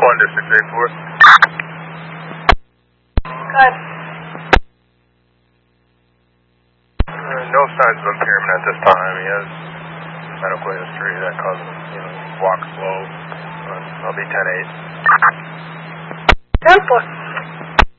to 684. Good. No signs of impairment at this time. He has medical history that causes him, walk slow. I'll be 10-8. 10-4.